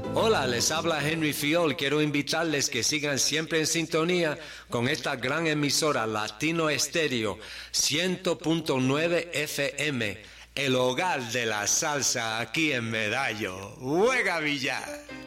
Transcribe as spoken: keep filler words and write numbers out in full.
Hola, les habla Henry Fiol. Quiero invitarles que sigan siempre en sintonía con esta gran emisora Latino Estéreo cien punto nueve F M, el hogar de la salsa aquí en Medallo. ¡Juega Villar!